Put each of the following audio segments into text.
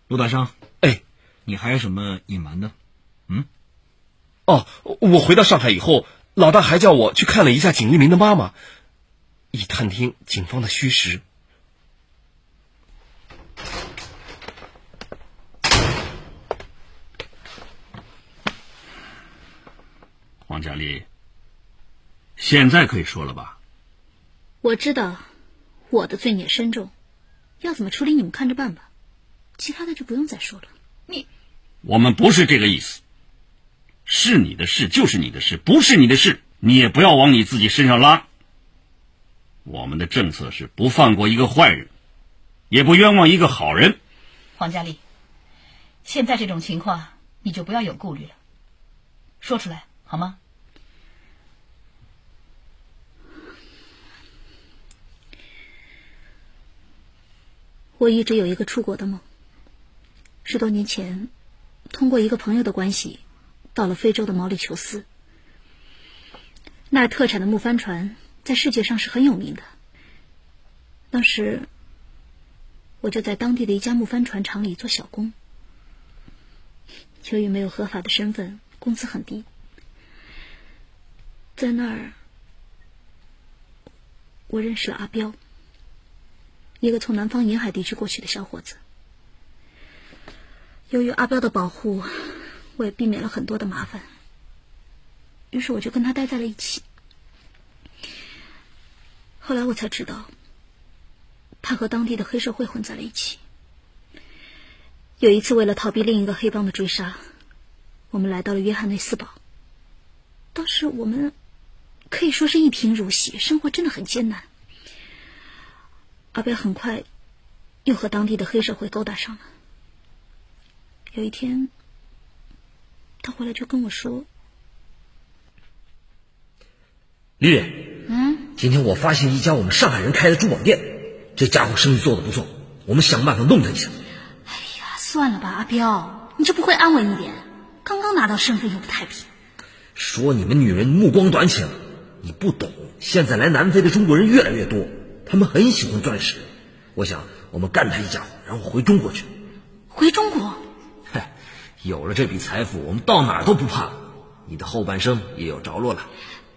陆大生， 哎， 你还有什么隐瞒的？ 哦，我回到上海以后，老大还叫我去看了一下景一鸣的妈妈，以探听警方的虚实。 黄佳丽，现在可以说了吧？ 我知道我的罪孽深重，要怎么处理你们看着办吧，其他的就不用再说了。 我们不是这个意思，是你的事就是你的事，不是你的事你也不要往你自己身上拉。我们的政策是不放过一个坏人，也不冤枉一个好人。 黄佳丽，现在这种情况你就不要有顾虑了，说出来好吗？ 我一直有一个出国的梦，10多年前通过一个朋友的关系到了非洲的毛里求斯，那儿特产的木帆船在世界上是很有名的。当时我就在当地的一家木帆船厂里做小工，由于没有合法的身份，工资很低。在那儿我认识了阿彪，一个从南方沿海地区过去的小伙子。由于阿彪的保护，我也避免了很多的麻烦，于是我就跟他待在了一起。后来我才知道，他和当地的黑社会混在了一起。有一次为了逃避另一个黑帮的追杀，我们来到了约翰内斯堡。当时我们可以说是一贫如洗，生活真的很艰难。阿彪很快又和当地的黑社会勾搭上了。有一天他回来就跟我说， 丽丽，今天我发现一家我们上海人开的珠宝店，这家伙生意做得不错，我们想办法弄他一下。 哎呀，算了吧，阿彪，你就不会安稳一点？刚刚拿到身份又不太平。 说你们女人目光短浅，你不懂，现在来南非的中国人越来越多，他们很喜欢钻石。我想我们干他一家伙，然后回中国去。 回中国？ 嗨，有了这笔财富，我们到哪儿都不怕了，你的后半生也有着落了。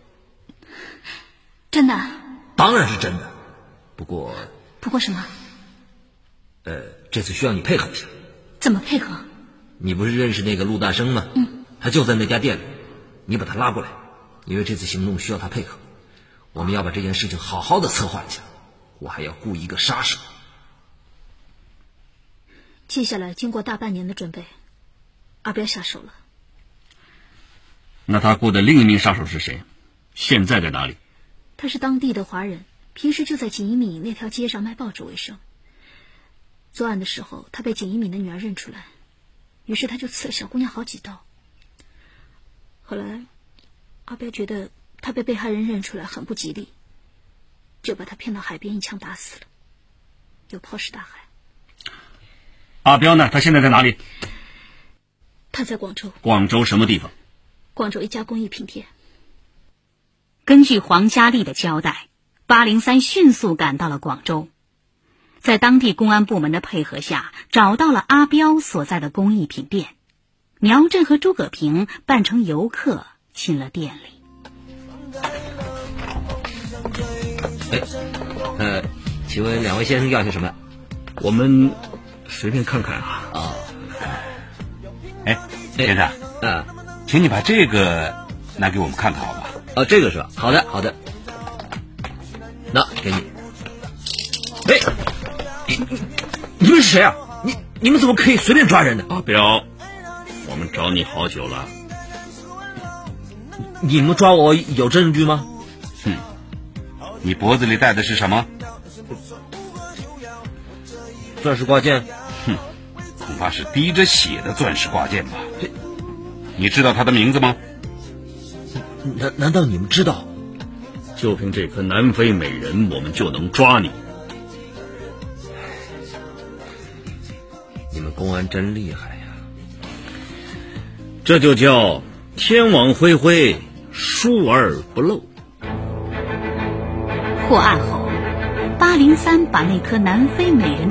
真的？ 当然是真的。不过什么？ 这次需要你配合一下。 怎么配合？ 你不是认识那个陆大生吗？他就在那家店里，你把他拉过来，因为这次行动需要他配合。我们要把这件事情好好的策划一下，我还要雇一个杀手。 接下来经过大半年的准备，阿彪下手了。 那他雇的另一名杀手是谁？现在在哪里？ 他是当地的华人，平时就在锦衣敏那条街上卖报纸为生。作案的时候，他被锦衣敏的女儿认出来，于是他就刺了小姑娘好几刀。后来阿彪觉得他被被害人认出来很不吉利，就把他骗到海边一枪打死了，又抛尸大海。 阿彪呢？他现在在哪里？ 他在广州。 广州什么地方？ 广州一家工艺品店。 根据黄佳丽的交代，803迅速赶到了广州，在当地公安部门的配合下，找到了阿彪所在的工艺品店。苗振和诸葛平扮成游客进了店里。 请问两位先生要些什么？ 我们随便看看啊。 先生，请你把这个拿给我们看看好吧？ 这个是吧？好的。那给你。你们是谁啊？你们怎么可以随便抓人呢？ 阿彪，我们找你好久了。 你们抓我有证据吗？ 你脖子里戴的是什么？ 钻石挂件。 恐怕是滴着血的钻石挂件吧。你知道他的名字吗？ 难道你们知道？ 就凭这颗南非美人，我们就能抓你。 你们公安真厉害呀！ 这就叫天网恢恢，疏而不漏。 破案后，803把那颗南非美人